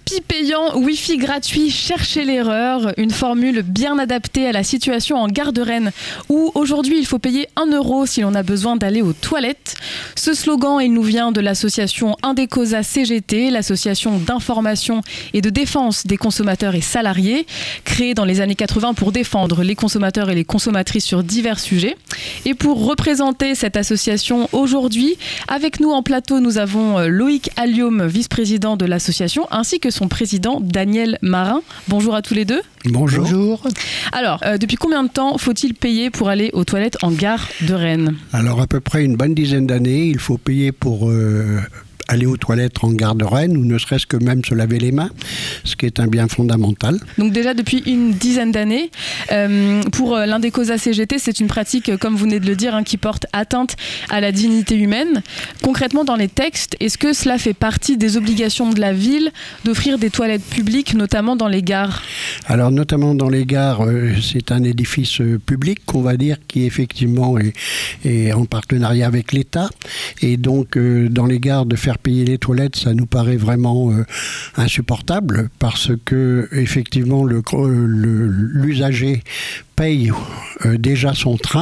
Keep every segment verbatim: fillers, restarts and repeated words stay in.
Pi payant, Wi-Fi gratuit, cherchez l'erreur. Une formule bien adaptée à la situation en gare de Rennes où aujourd'hui il faut payer un euro si l'on a besoin d'aller aux toilettes. Ce slogan, il nous vient de l'association Indecosa C G T, l'association d'information et de défense des consommateurs et salariés, créée dans les années quatre-vingts pour défendre les consommateurs et les consommatrices sur divers sujets. Et pour représenter cette association aujourd'hui, avec nous en plateau, nous avons Loïc Allium, vice-président de l'association, ainsi que son président Daniel Marin. Bonjour à tous les deux. Bonjour. Bonjour. Alors, euh, depuis combien de temps faut-il payer pour aller aux toilettes en gare de Rennes ? Alors, à peu près une bonne dizaine d'années, il faut payer pour euh, aller aux toilettes en gare de Rennes, ou ne serait-ce que même se laver les mains, ce qui est un bien fondamental. Donc déjà depuis une dizaine d'années. Euh, pour l'Indecosa C G T, c'est une pratique, comme vous venez de le dire, hein, qui porte atteinte à la dignité humaine. Concrètement, dans les textes, est-ce que cela fait partie des obligations de la ville d'offrir des toilettes publiques, notamment dans les gares ? Alors, notamment dans les gares, euh, c'est un édifice euh, public, on va dire, qui effectivement est, est en partenariat avec l'État. Et donc, euh, dans les gares, de faire payer les toilettes, ça nous paraît vraiment euh, insupportable, parce que effectivement, le, le, l'usager paye euh, déjà son train.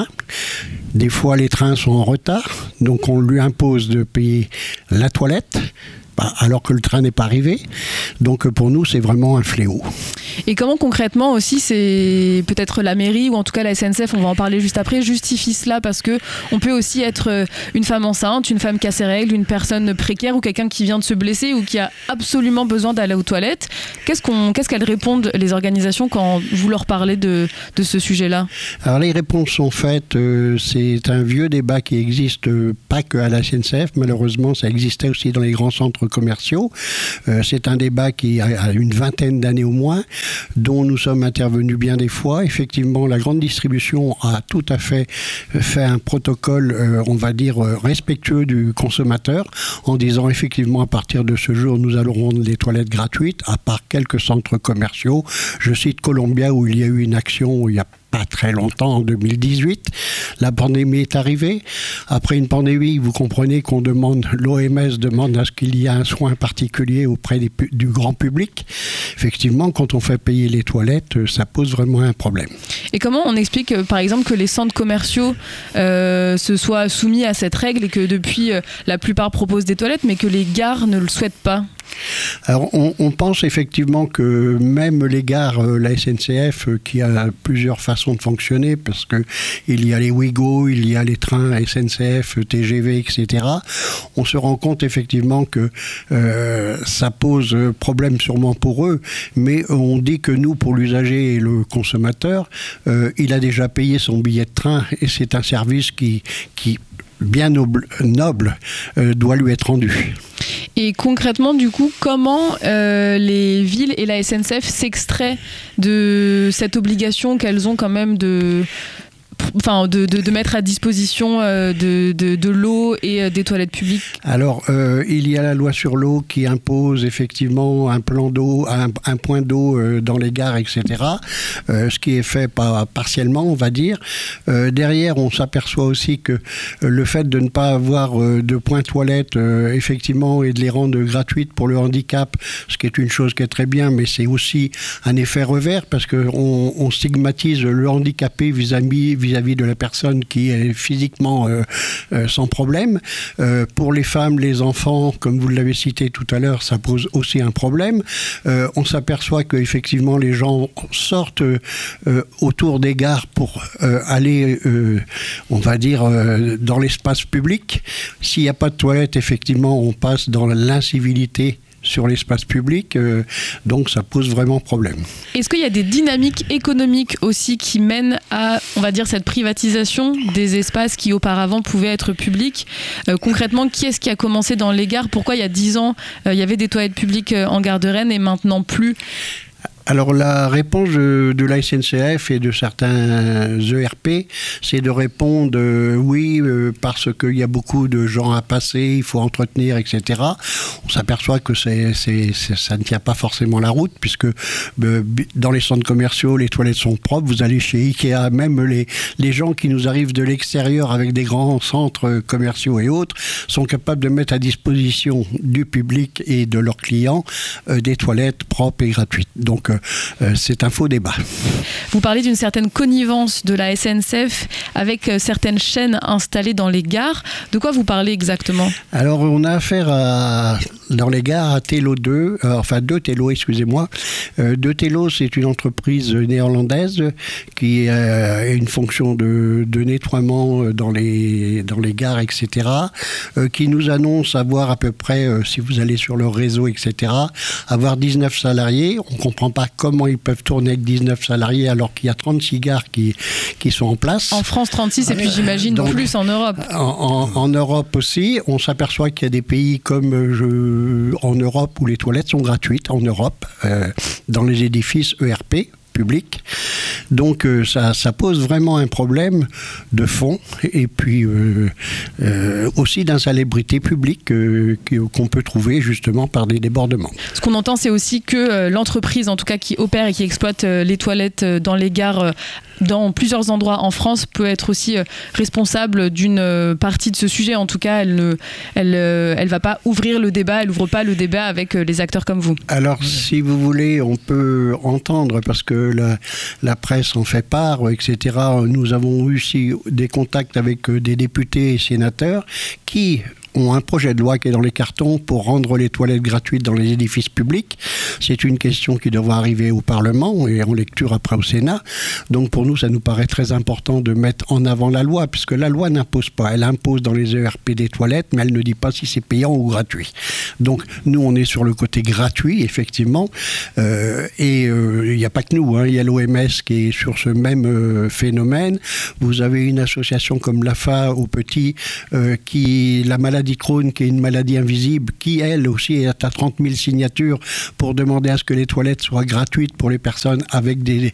Des fois, les trains sont en retard, donc on lui impose de payer la toilette, alors que le train n'est pas arrivé. Donc pour nous, c'est vraiment un fléau. Et comment concrètement aussi, c'est peut-être la mairie ou en tout cas la S N C F, on va en parler juste après, justifie cela, parce que on peut aussi être une femme enceinte, une femme qui a ses règles, une personne précaire ou quelqu'un qui vient de se blesser ou qui a absolument besoin d'aller aux toilettes. Qu'est-ce, qu'on, qu'est-ce qu'elles répondent, les organisations, quand vous leur parlez de, de ce sujet-là ? Alors les réponses sont faites, euh, c'est un vieux débat qui existe euh, pas que à la S N C F, malheureusement ça existait aussi dans les grands centres commerciaux. Euh, c'est un débat qui a une vingtaine d'années au moins, dont nous sommes intervenus bien des fois. Effectivement, la grande distribution a tout à fait fait un protocole, euh, on va dire, euh, respectueux du consommateur, en disant effectivement à partir de ce jour, nous allons rendre les toilettes gratuites, à part quelques centres commerciaux. Je cite Columbia, où il y a eu une action où il y a pas très longtemps, en deux mille dix-huit. La pandémie est arrivée. Après une pandémie, vous comprenez qu'on demande, l'O M S demande à ce qu'il y ait un soin particulier auprès des, du grand public. Effectivement, quand on fait payer les toilettes, ça pose vraiment un problème. Et comment on explique, par exemple, que les centres commerciaux euh, se soient soumis à cette règle et que depuis, euh, la plupart proposent des toilettes, mais que les gares ne le souhaitent pas ? Alors, on, on pense effectivement que même les gares, euh, la S N C F, euh, qui a plusieurs façons de fonctionner, parce que il y a les Ouigo, il y a les trains S N C F, T G V, et cetera. On se rend compte effectivement que euh, ça pose problème sûrement pour eux, mais on dit que nous, pour l'usager et le consommateur, euh, il a déjà payé son billet de train et c'est un service qui, qui bien noble, noble euh, doit lui être rendu. Et concrètement, du coup, comment euh, les villes et la S N C F s'extraient de cette obligation qu'elles ont quand même de... Enfin, de, de, de mettre à disposition euh, de, de, de l'eau et euh, des toilettes publiques ? Alors, euh, il y a la loi sur l'eau qui impose effectivement un plan d'eau, un, un point d'eau euh, dans les gares, et cetera. Euh, ce qui est fait pas partiellement, on va dire. Euh, derrière, on s'aperçoit aussi que euh, le fait de ne pas avoir euh, de points toilettes, euh, effectivement, et de les rendre gratuites pour le handicap, ce qui est une chose qui est très bien, mais c'est aussi un effet revers, parce qu'on on stigmatise le handicapé vis-à-vis vis-à-vis de la personne qui est physiquement euh, euh, sans problème. Euh, pour les femmes, les enfants, comme vous l'avez cité tout à l'heure, ça pose aussi un problème. Euh, on s'aperçoit qu'effectivement, les gens sortent euh, autour des gares pour euh, aller, euh, on va dire, euh, dans l'espace public. S'il n'y a pas de toilette, effectivement, on passe dans l'incivilité sur l'espace public, euh, donc ça pose vraiment problème. Est-ce qu'il y a des dynamiques économiques aussi qui mènent à, on va dire, cette privatisation des espaces qui auparavant pouvaient être publics ? euh, Concrètement, qui est-ce qui a commencé dans les gares ? Pourquoi il y a dix ans, euh, il y avait des toilettes publiques euh, en gare de Rennes et maintenant plus ? Alors la réponse de la S N C F et de certains E R P, c'est de répondre euh, oui, euh, parce qu'il y a beaucoup de gens à passer, il faut entretenir, et cetera. On s'aperçoit que c'est, c'est, c'est, ça ne tient pas forcément la route, puisque euh, dans les centres commerciaux, les toilettes sont propres. Vous allez chez Ikea, même les, les gens qui nous arrivent de l'extérieur avec des grands centres commerciaux et autres, sont capables de mettre à disposition du public et de leurs clients euh, des toilettes propres et gratuites. Donc, euh, Euh, c'est un faux débat. Vous parlez d'une certaine connivence de la S N C F avec euh, certaines chaînes installées dans les gares. De quoi vous parlez exactement ? Alors, on a affaire à, dans les gares à Tello deux, euh, enfin deux Tello, excusez-moi. Euh, deux Tello, c'est une entreprise néerlandaise qui a une fonction de, de nettoiement dans les, dans les gares, et cetera, euh, qui nous annonce avoir à peu près, euh, si vous allez sur leur réseau, et cetera, avoir dix-neuf salariés. On ne comprend pas comment ils peuvent tourner avec dix-neuf salariés alors qu'il y a trente-six gares qui, qui sont en place. En France, trente-six, et puis j'imagine donc, plus en Europe. En, en, en Europe aussi, on s'aperçoit qu'il y a des pays comme je, en Europe où les toilettes sont gratuites, en Europe, euh, dans les édifices E R P. Public. Donc euh, ça, ça pose vraiment un problème de fond et puis euh, euh, aussi d'insalubrité publique euh, qu'on peut trouver justement par des débordements. Ce qu'on entend, c'est aussi que euh, l'entreprise, en tout cas qui opère et qui exploite euh, les toilettes euh, dans les gares euh, dans plusieurs endroits en France, peut être aussi euh, responsable d'une euh, partie de ce sujet. En tout cas, elle ne elle, euh, elle va pas ouvrir le débat, elle ouvre pas le débat avec euh, les acteurs comme vous. Alors, si vous voulez, on peut entendre, parce que la, la presse en fait part, et cetera. Nous avons eu aussi des contacts avec des députés et sénateurs qui ont un projet de loi qui est dans les cartons pour rendre les toilettes gratuites dans les édifices publics. C'est une question qui devra arriver au Parlement et en lecture après au Sénat. Donc pour nous, ça nous paraît très important de mettre en avant la loi, puisque la loi n'impose pas. Elle impose dans les E R P des toilettes, mais elle ne dit pas si c'est payant ou gratuit. Donc nous, on est sur le côté gratuit, effectivement. Euh, et il euh, n'y a pas que nous, hein. Il y a l'O M S qui est sur ce même euh, phénomène. Vous avez une association comme l'A F A au Petit, euh, qui, la maladie Crohn, qui est une maladie invisible, qui elle aussi est à trente mille signatures pour demander à ce que les toilettes soient gratuites pour les personnes avec des...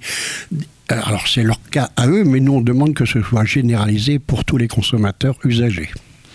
Alors c'est leur cas à eux, mais nous on demande que ce soit généralisé pour tous les consommateurs usagers.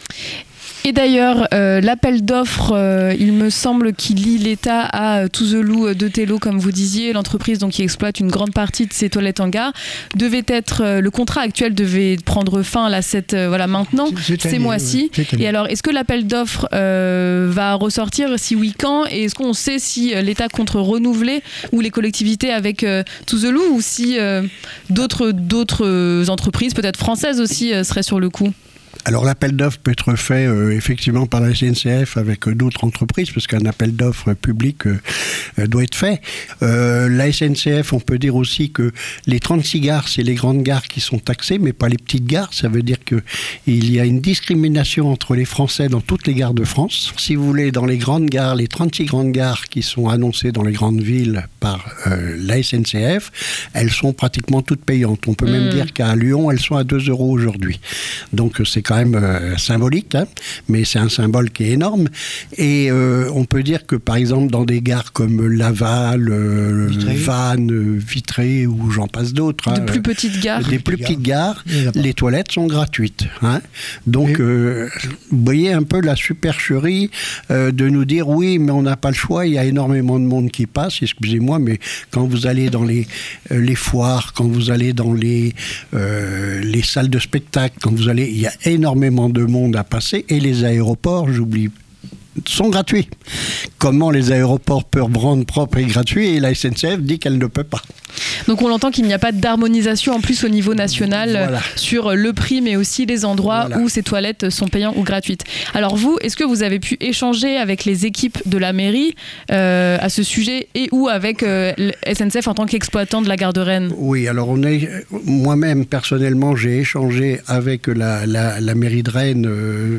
Et d'ailleurs, euh, l'appel d'offres, euh, il me semble qu'il lie l'État à euh, Touzelou de Tello, comme vous disiez, l'entreprise donc, qui exploite une grande partie de ces toilettes en gare, devait être, euh, le contrat actuel devait prendre fin là, cette, euh, voilà, maintenant, c'est ces mois-ci. Oui, et alors, est-ce que l'appel d'offres euh, va ressortir? Si oui, quand? Et est-ce qu'on sait si euh, l'État compte renouveler ou les collectivités avec euh, Touzelou, ou si euh, d'autres, d'autres entreprises, peut-être françaises aussi, euh, seraient sur le coup? Alors l'appel d'offres peut être fait euh, effectivement par la S N C F avec euh, d'autres entreprises, parce qu'un appel d'offres public euh, euh, doit être fait. Euh, la S N C F, on peut dire aussi que les trente-six gares, c'est les grandes gares qui sont taxées, mais pas les petites gares. Ça veut dire qu'il y a une discrimination entre les Français dans toutes les gares de France. Si vous voulez, dans les grandes gares, les trente-six grandes gares qui sont annoncées dans les grandes villes par euh, la S N C F, elles sont pratiquement toutes payantes. On peut mmh. même dire qu'à Lyon, elles sont à deux euros aujourd'hui. Donc c'est quand même euh, symbolique, hein, mais c'est un symbole qui est énorme. Et euh, on peut dire que, par exemple, dans des gares comme Laval, euh, Vannes, Vitré, ou j'en passe d'autres, de hein, plus petites gares, des plus petites gares, les toilettes sont gratuites. Hein. Donc, euh, vous voyez un peu la supercherie euh, de nous dire oui, mais on n'a pas le choix. Il y a énormément de monde qui passe. Excusez-moi, mais quand vous allez dans les euh, les foires, quand vous allez dans les euh, les salles de spectacle, quand vous allez, il y a énormément de monde à passer, et les aéroports, j'oublie, sont gratuits. Comment les aéroports peuvent rendre propre et gratuit, et la S N C F dit qu'elle ne peut pas. Donc on l'entend qu'il n'y a pas d'harmonisation en plus au niveau national, voilà, sur le prix, mais aussi les endroits, voilà, où ces toilettes sont payantes ou gratuites. Alors vous, est-ce que vous avez pu échanger avec les équipes de la mairie euh, à ce sujet, et ou avec euh, S N C F en tant qu'exploitant de la gare de Rennes? Oui, alors on est, moi-même personnellement, j'ai échangé avec la, la, la mairie de Rennes euh,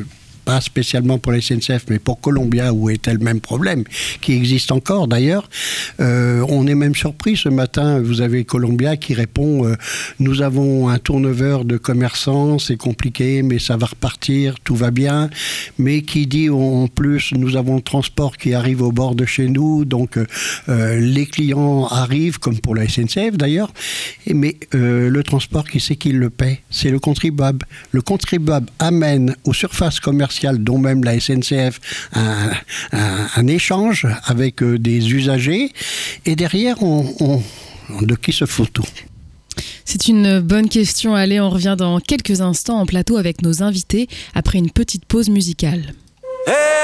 pas spécialement pour la S N C F, mais pour Columbia, où était le même problème, qui existe encore d'ailleurs. Euh, on est même surpris ce matin, vous avez Columbia qui répond euh, « Nous avons un turnover de commerçants, c'est compliqué, mais ça va repartir, tout va bien », mais qui dit en plus « Nous avons le transport qui arrive au bord de chez nous, donc euh, les clients arrivent, comme pour la S N C F d'ailleurs, mais euh, le transport, qui c'est qui le paie ? C'est le contribuable. Le contribuable amène aux surfaces commerciales, dont même la S N C F, un, un, un échange avec euh, des usagers, et derrière, on, on, de qui se fout-on ? C'est une bonne question. Allez, on revient dans quelques instants en plateau avec nos invités après une petite pause musicale. Hey